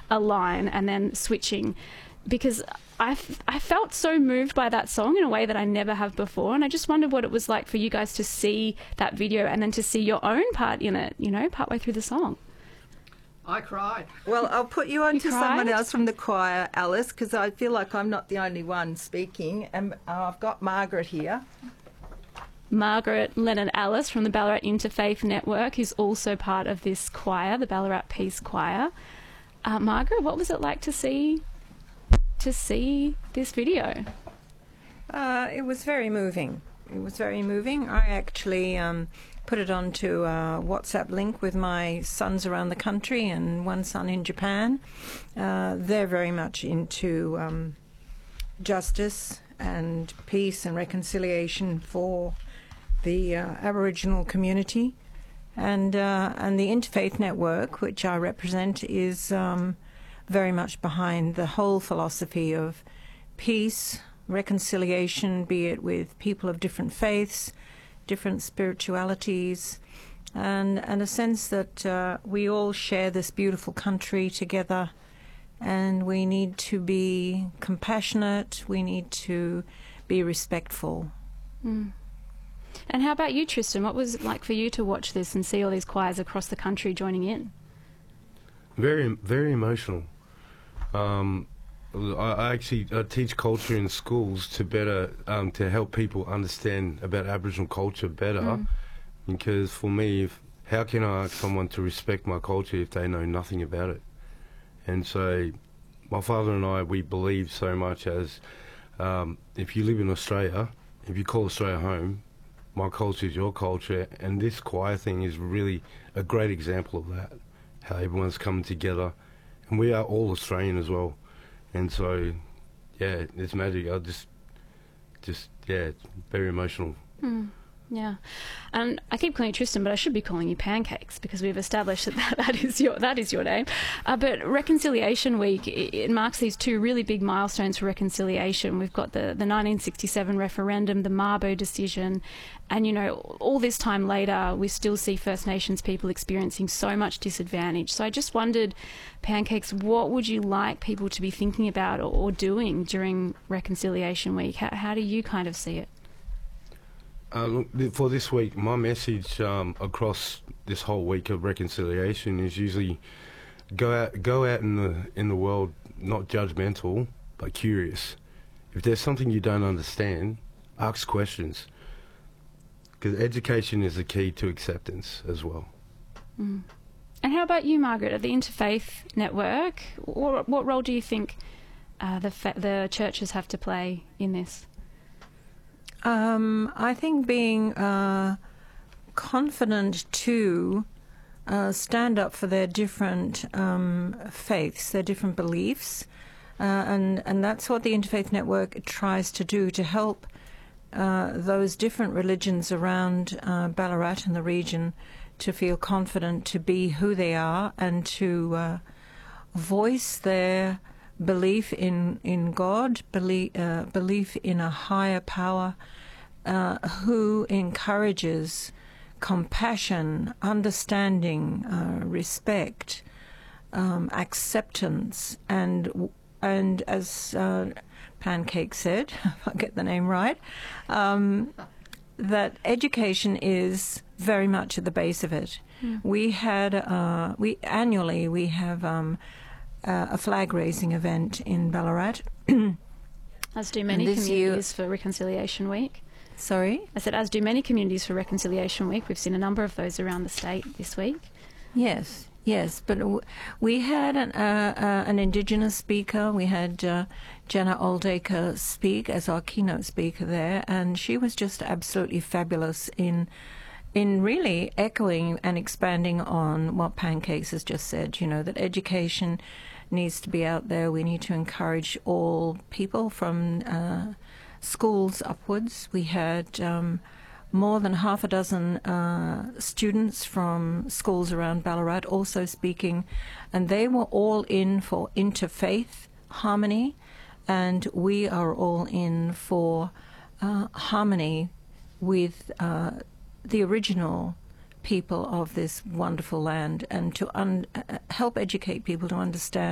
a line and then switching, because I felt so moved by that song in a way that I never have before, and I just wondered what it was like for you guys to see that video and then to see your own part in it, you know, partway through the song. I cried. Well, I'll put you on You to cried? someone else from the choir, Alice, because I feel like I'm not the only one speaking. And I've got Margaret here. Margaret Leonard-Alice from the Ballarat Interfaith Network, who's also part of this choir, the Ballarat Peace Choir. Margaret, what was it like to see this video? It was very moving. It was very moving. I actually put it onto a WhatsApp link with my sons around the country and one son in Japan. They're very much into justice and peace and reconciliation for the Aboriginal community. And the Interfaith Network, which I represent, is very much behind the whole philosophy of peace, reconciliation, be it with people of different faiths, different spiritualities, and a sense that we all share this beautiful country together, and we need to be compassionate, we need to be respectful. Mm. And how about you, Tristan? What was it like for you to watch this and see all these choirs across the country joining in? Very, very emotional. I actually teach culture in schools to better to help people understand about Aboriginal culture better. Because for me, how can I ask someone to respect my culture if they know nothing about it? And so, my father and I, we believe so much as if you live in Australia, if you call Australia home, my culture is your culture, and this choir thing is really a great example of that. How everyone's coming together, and we are all Australian as well. And so, yeah, it's magic. I just yeah, it's very emotional. Yeah, and I keep calling you Tristan, but I should be calling you Pancakes because we've established that is your name. But Reconciliation Week, it marks these two really big milestones for reconciliation. We've got the 1967 referendum, the Mabo decision, and you know, all this time later, we still see First Nations people experiencing so much disadvantage. So I just wondered, Pancakes, what would you like people to be thinking about or doing during Reconciliation Week? How do you kind of see it? Look, for this week, my message across this whole week of reconciliation is usually go out in the world, not judgmental, but curious. If there's something you don't understand, ask questions. Because education is the key to acceptance as well. And how about you, Margaret, at the Interfaith Network? What role do you think the churches have to play in this? I think being confident to stand up for their different faiths, their different beliefs, and that's what the Interfaith Network tries to do, to help those different religions around Ballarat and the region to feel confident to be who they are and to voice their belief in God, belief in a higher power who encourages compassion, understanding, respect, acceptance, and as Pancake said, if I get the name right, that education is very much at the base of it. We had annually we have a flag raising event in Ballarat. As do many communities for Reconciliation Week. Sorry? I said, as do many communities for Reconciliation Week. We've seen a number of those around the state this week. Yes, but we had an Indigenous speaker. We had Jenna Oldacre speak as our keynote speaker there, and she was just absolutely fabulous in really echoing and expanding on what Pancakes has just said, you know, that education needs to be out there. We need to encourage all people from schools upwards. We had more than half a dozen students from schools around Ballarat also speaking, and they were all in for interfaith harmony, and we are all in for harmony with the original people of this wonderful land, and to help educate people to understand